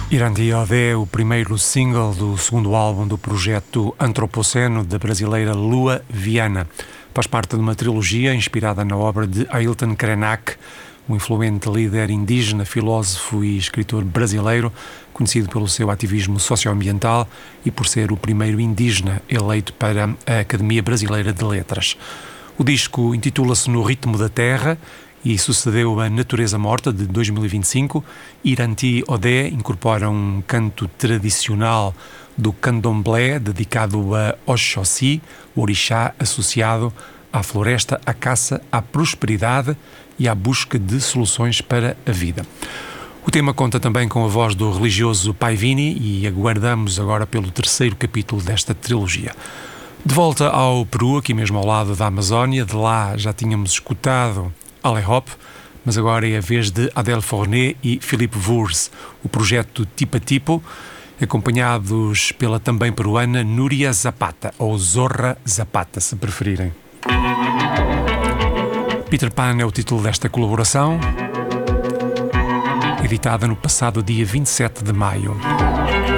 Irandi Odé, o primeiro single do segundo álbum do projeto Antropoceno da brasileira Lua Viana. Faz parte de uma trilogia inspirada na obra de Ailton Krenak, um influente líder indígena, filósofo e escritor brasileiro, conhecido pelo seu ativismo socioambiental e por ser o primeiro indígena eleito para a Academia Brasileira de Letras. O disco intitula-se No Ritmo da Terra e sucedeu a Natureza Morta, de 2025. Irandi Odé incorpora um canto tradicional do candomblé dedicado a Oxóssi, o orixá associado à floresta, à caça, à prosperidade e à busca de soluções para a vida. O tema conta também com a voz do religioso Pai Vini e aguardamos agora pelo terceiro capítulo desta trilogia. De volta ao Peru, aqui mesmo ao lado da Amazónia, de lá já tínhamos escutado Ale Hop, mas agora é a vez de Adele Fornet e Philippe Wurz, o projeto Tipa Tipo, acompanhados pela também peruana Núria Zapata, ou Zorra Zapata, se preferirem. Peter Pan é o título desta colaboração, editada no passado dia 27 de maio.